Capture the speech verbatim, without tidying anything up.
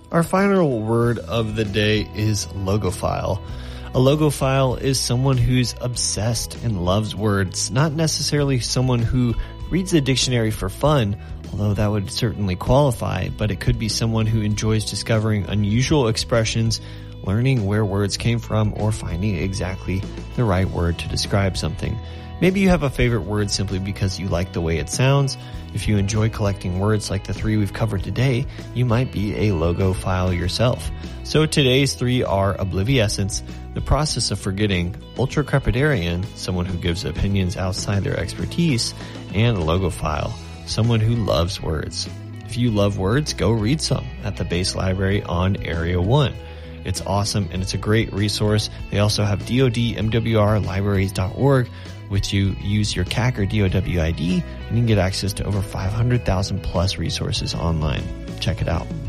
Our final word of the day is logophile. A logophile is someone who's obsessed and loves words, not necessarily someone who reads the dictionary for fun, although that would certainly qualify, but it could be someone who enjoys discovering unusual expressions, learning where words came from, or finding exactly the right word to describe something. Maybe you have a favorite word simply because you like the way it sounds. If you enjoy collecting words like the three we've covered today, you might be a logophile yourself. So today's three are obliviescence, the process of forgetting, ultracrepidarian, someone who gives opinions outside their expertise, and logophile, someone who loves words. If you love words, go read some at the Base Library on Area one. It's awesome and it's a great resource. They also have D O D M W R libraries dot org, which you use your C A C or D O W I D, and you can get access to over five hundred thousand plus resources online. Check it out.